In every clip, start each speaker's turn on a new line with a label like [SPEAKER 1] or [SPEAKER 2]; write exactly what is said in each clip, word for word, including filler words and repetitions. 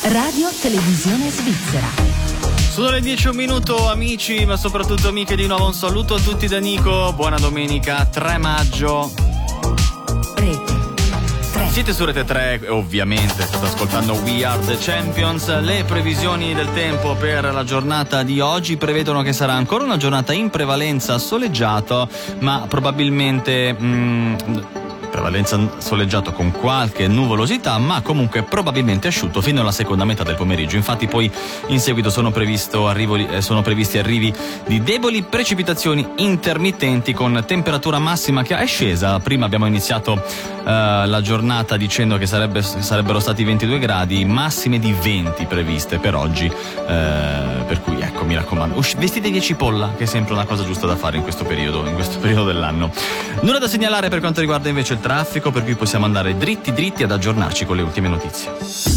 [SPEAKER 1] Radio Televisione Svizzera.
[SPEAKER 2] Sono le dieci e un minuto, amici, ma soprattutto amiche, di nuovo un saluto a tutti da Nico. Buona domenica, tre maggio.
[SPEAKER 1] Rete tre.
[SPEAKER 2] Siete su Rete tre, ovviamente, state ascoltando We Are The Champions. Le previsioni del tempo per la giornata di oggi prevedono che sarà ancora una giornata in prevalenza soleggiato, ma probabilmente... Mh, prevalenza soleggiato con qualche nuvolosità, ma comunque probabilmente asciutto fino alla seconda metà del pomeriggio. Infatti poi in seguito sono, previsto arrivo, eh, sono previsti arrivi di deboli precipitazioni intermittenti con temperatura massima che è scesa. Prima abbiamo iniziato eh, la giornata dicendo che sarebbe, sarebbero stati ventidue gradi, massime di venti previste per oggi, eh, per cui ecco, mi raccomando, usci- vestitevi a cipolla, che è sempre una cosa giusta da fare in questo periodo, in questo periodo dell'anno. Nulla da segnalare per quanto riguarda invece il traffico, per cui possiamo andare dritti dritti ad aggiornarci con le ultime notizie.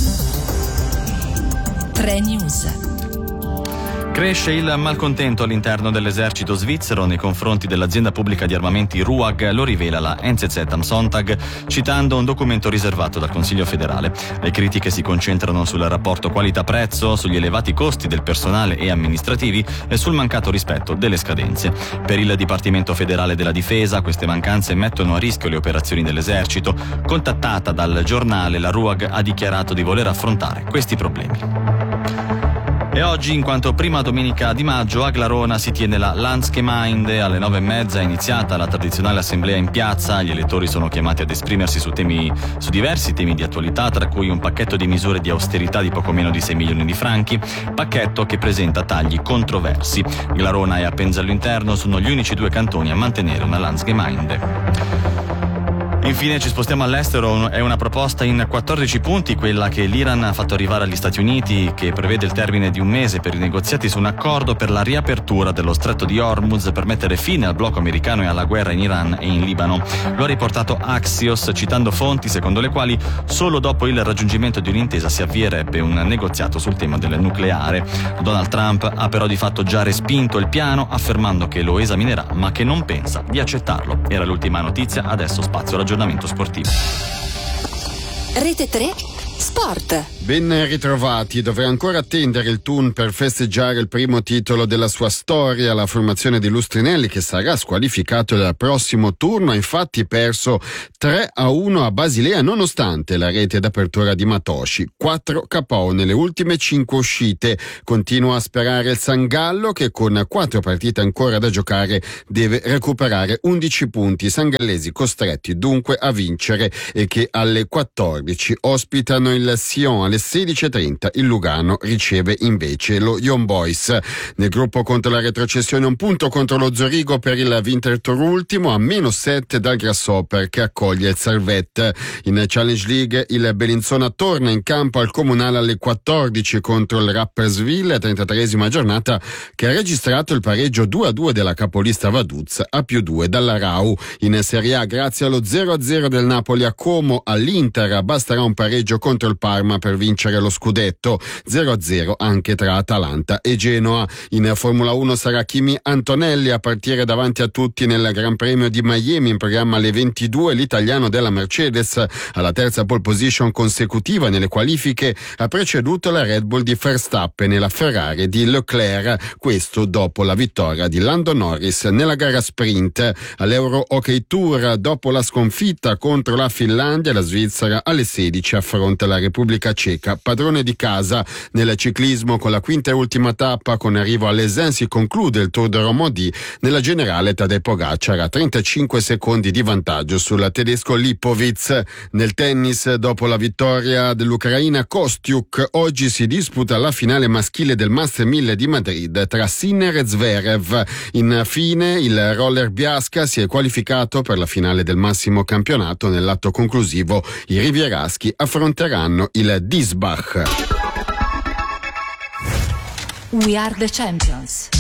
[SPEAKER 1] tre News.
[SPEAKER 2] Cresce il malcontento all'interno dell'esercito svizzero nei confronti dell'azienda pubblica di armamenti R U A G, lo rivela la N Z Z am Sonntag, citando un documento riservato dal Consiglio federale. Le critiche si concentrano sul rapporto qualità-prezzo, sugli elevati costi del personale e amministrativi e sul mancato rispetto delle scadenze. Per il Dipartimento federale della difesa, queste mancanze mettono a rischio le operazioni dell'esercito. Contattata dal giornale, la R U A G ha dichiarato di voler affrontare questi problemi. E oggi, in quanto prima domenica di maggio, a Glarona si tiene la Landsgemeinde. Alle nove e mezza è iniziata la tradizionale assemblea in piazza. Gli elettori sono chiamati ad esprimersi su temi, su diversi temi di attualità, tra cui un pacchetto di misure di austerità di poco meno di sei milioni di franchi, pacchetto che presenta tagli controversi. Glarona e Appenzello Interno sono gli unici due cantoni a mantenere una Landsgemeinde. Infine ci spostiamo all'estero. È una proposta in quattordici punti quella che l'Iran ha fatto arrivare agli Stati Uniti, che prevede il termine di un mese per i negoziati su un accordo per la riapertura dello stretto di Hormuz per mettere fine al blocco americano e alla guerra in Iran e in Libano. Lo ha riportato Axios, citando fonti secondo le quali solo dopo il raggiungimento di un'intesa si avvierebbe un negoziato sul tema del nucleare. Donald Trump ha però di fatto già respinto il piano, affermando che lo esaminerà ma che non pensa di accettarlo. Era l'ultima notizia, adesso spazio all'aggiornamento sportivo.
[SPEAKER 1] Rete tre Sport.
[SPEAKER 3] Ben ritrovati. Dovrà ancora attendere il Thun per festeggiare il primo titolo della sua storia. La formazione di Lustrinelli, che sarà squalificato dal prossimo turno, ha infatti perso tre a uno a Basilea, nonostante la rete d'apertura di Matoshi. quattro K O nelle ultime cinque uscite. Continua a sperare il Sangallo, che con quattro partite ancora da giocare deve recuperare undici punti. I sangallesi costretti dunque a vincere, e che alle quattordici ospitano il Sion. Alle sedici e trenta il Lugano riceve invece lo Young Boys. Nel gruppo contro la retrocessione un punto contro lo Zurigo per il Winterthur ultimo, a meno sette dal Grasshopper che accoglie il Servette. In Challenge League il Bellinzona torna in campo al Comunale alle quattordici contro il Rapperswil, trentatreesima giornata, che ha registrato il pareggio due a due della capolista Vaduz a più due dalla Rau. In Serie A, grazie allo zero a zero del Napoli a Como, all'Inter basterà un pareggio contro il Parma per vincere lo scudetto. zero a zero anche tra Atalanta e Genoa. In Formula uno sarà Kimi Antonelli a partire davanti a tutti nel Gran Premio di Miami, in programma alle ventidue. L'italiano della Mercedes, alla terza pole position consecutiva nelle qualifiche, ha preceduto la Red Bull di Verstappen e la Ferrari di Leclerc, questo dopo la vittoria di Lando Norris nella gara sprint. All'Euro Hockey Tour, dopo la sconfitta contro la Finlandia, la Svizzera alle sedici affronta la Repubblica Ceca, padrone di casa. Nel ciclismo, con la quinta e ultima tappa con arrivo all'Essen, si conclude il Tour de Romandie. Nella generale Tadej Pogacar ha trentacinque secondi di vantaggio sul tedesco Lipovic. Nel tennis, dopo la vittoria dell'Ucraina Kostiuk, oggi si disputa la finale maschile del Master mille di Madrid tra Sinner e Zverev. Infine il roller Biasca si è qualificato per la finale del massimo campionato. Nell'atto conclusivo i rivieraschi affronteranno il Diesbach.
[SPEAKER 1] We Are The Champions.